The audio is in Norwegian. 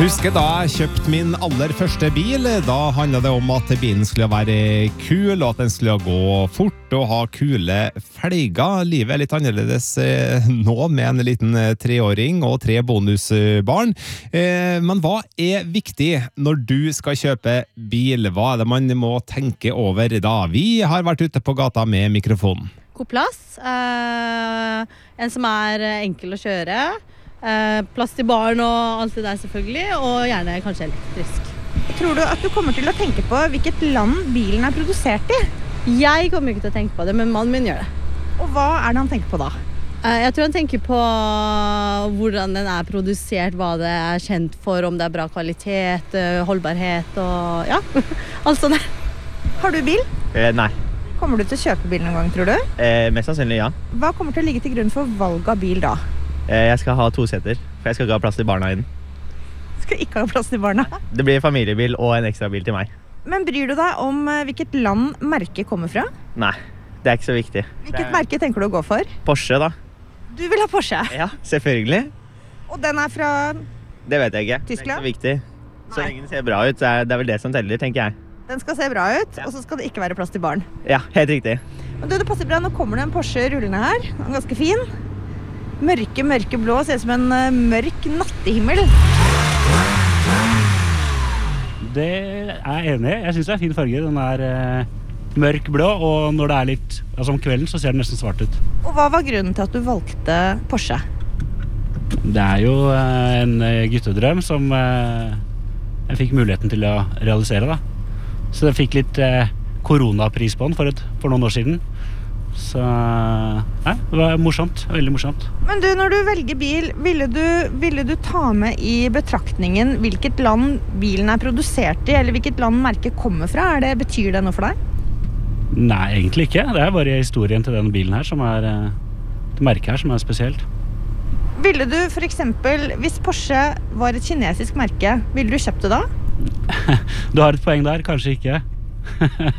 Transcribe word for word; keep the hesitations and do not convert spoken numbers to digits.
Jeg husker da jeg kjøpte min aller første bil. Da handlet det om at bilen skulle være kul, og at den skulle gå fort og ha kule felger. Livet er litt annerledes nå med en liten treåring og tre bonusbarn. Men hva er viktig når du skal kjøpe bil? Hva er det man må tenke over da? Vi har vært ute på gata med mikrofonen. God plass, eh, en som er enkel å kjøre, eh, plass til barn og alt det der selvfølgelig, og gjerne kanskje elektrisk. Tror du at du kommer til å tenke på hvilket land bilen er produsert i? Jeg kommer ikke til å tenke på det, men mannen min gjør det. Og hva er det han tenker på da? Eh, jeg tror han tenker på hvordan den er produsert, hva det er kjent for, om det er bra kvalitet, eh, holdbarhet og ja, alt sånt der. Har du bil? Eh, nei. Kommer du til å kjøpe bil noen gang, tror du? Eh, mest sannsynlig ja. Hva kommer til å ligge til grunn for valg av bil da? Eh, jeg skal ha to seter, for jeg skal ikke ha plass til barna i den. Skal ikke ha plass til barna. Det blir familiebil og en ekstra bil til meg. Men bryr du deg om hvilket land merket kommer fra? Nei, det er ikke så viktig. Hvilket er... merke tenker du å gå for? Porsche da. Du vil ha Porsche? Ja, selvfølgelig. Og den er fra... Det vet jeg ikke. Tyskland? Det er ikke så viktig. Så lenge den ser bra ut, det er vel det som teller, tenker jeg. Den skal se bra ut, ja. Og så skal det ikke være plass til barn. Ja, helt riktig. Men du, det passer bra, nå kommer det en Porsche rullende her. Den er ganske fin. Mørke, mørke blå, ser ut som en uh, mørk nattehimmel. Det er jeg enig i. Jeg synes det er fin farge. Den er uh, mørk blå, og når det er litt, altså om kvelden så ser den nesten svart ut. Og hva var grunnen til at du valgte Porsche? Det er jo uh, en guttedrøm som uh, jeg fikk muligheten til å realisere da. Så jeg fikk litt uh, koronapris på den for, et, for noen år siden. Så ja, det var morsomt, veldig morsomt. Men du, når du velger bil, ville du, ville du ta med i betraktningen hvilket land bilen er produsert i, eller hvilket land merket kommer fra? Er det, betyr det noe for deg? Nei, egentlig ikke. Det er bare historien til denne bilen her som er, det merket her som er spesielt. Ville du for eksempel, hvis Porsche var et kinesisk merke, ville du kjøpt det da? Du har et poeng der, kanskje ikke.